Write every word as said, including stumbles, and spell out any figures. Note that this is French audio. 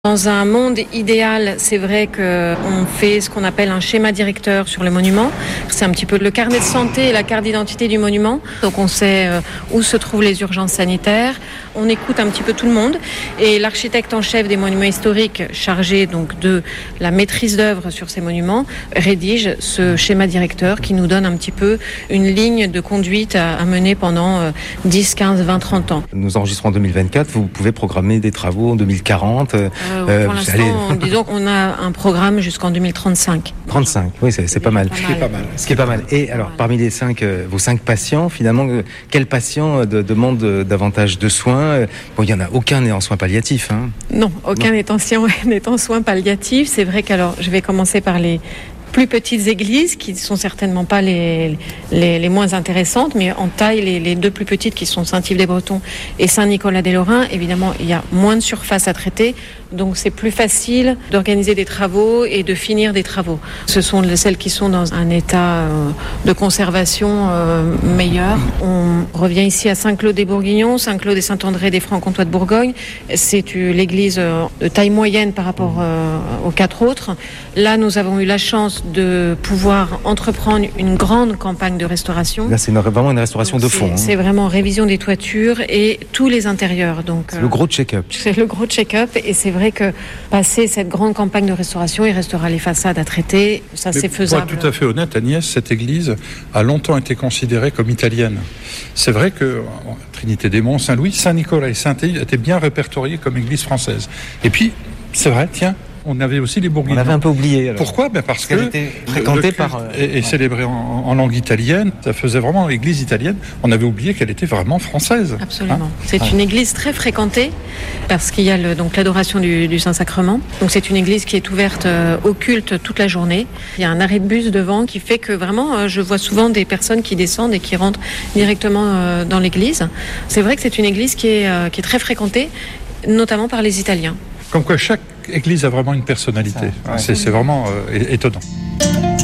Dans un monde idéal, c'est vrai qu'on fait ce qu'on appelle un schéma directeur sur le monument. C'est un petit peu le carnet de santé et la carte d'identité du monument. Donc on sait où se trouvent les urgences sanitaires. On écoute un petit peu tout le monde. Et l'architecte en chef des monuments historiques, chargé donc de la maîtrise d'œuvre sur ces monuments, rédige ce schéma directeur qui nous donne un petit peu une ligne de conduite à, à mener pendant dix, quinze, vingt, trente ans. Nous enregistrons en deux mille vingt-quatre. Vous pouvez programmer des travaux en deux mille quarante. Euh, pour l'instant, allez... disons qu'on a un programme jusqu'en deux mille trente-cinq. trente-cinq, oui, c'est, c'est pas mal. Pas Ce mal. qui est pas mal. Ce qui est pas mal. Et alors, parmi les cinq, euh, vos cinq patients, finalement, euh, quels patients de, demandent euh, davantage de soins? Bon, il y en a aucun n'est en soins palliatifs, hein. Non, aucun n'est en, n'est en soins palliatifs. C'est vrai qu'alors, je vais commencer par les plus petites églises qui ne sont certainement pas les, les, les moins intéressantes, mais en taille, les, les deux plus petites qui sont Saint-Yves-des-Bretons et Saint-Nicolas-des-Lorrains, évidemment, il y a moins de surface à traiter, donc c'est plus facile d'organiser des travaux et de finir des travaux. Ce sont celles qui sont dans un état de conservation meilleur. On revient ici à Saint-Claude-des-Bourguignons, Saint-Claude et Saint-André des Francs-Comtois de Bourgogne. C'est l'église de taille moyenne par rapport aux quatre autres. Là, nous avons eu la chance de pouvoir entreprendre une grande campagne de restauration. Là, c'est une, vraiment une restauration donc de fond. C'est, hein. c'est vraiment révision des toitures et tous les intérieurs. Donc, c'est euh, le gros check-up. C'est le gros check-up et c'est vrai que passer cette grande campagne de restauration, il restera les façades à traiter. Ça, Mais c'est faisable. Pour être tout à fait honnête, Agnès, cette église a longtemps été considérée comme italienne. C'est vrai que Trinité-des-Monts, Saint-Louis, Saint-Nicolas et Saint-Étienne étaient bien répertoriés comme église française. Et puis, c'est vrai, tiens, on avait aussi les Bourguignons. On avait un peu oublié. Alors. Pourquoi? Ben parce, parce qu'elle que était fréquentée par euh, et, et célébrée en, en langue italienne. Ça faisait vraiment l'église italienne. On avait oublié qu'elle était vraiment française. Absolument. Hein? C'est ouais. une église très fréquentée parce qu'il y a le, donc l'adoration du, du Saint-Sacrement. Donc c'est une église qui est ouverte euh, au culte toute la journée. Il y a un arrêt de bus devant qui fait que vraiment, euh, je vois souvent des personnes qui descendent et qui rentrent directement euh, dans l'église. C'est vrai que c'est une église qui est euh, qui est très fréquentée, notamment par les Italiens. Comme quoi chaque église a vraiment une personnalité. Ça, ouais. c'est, c'est vraiment euh, étonnant.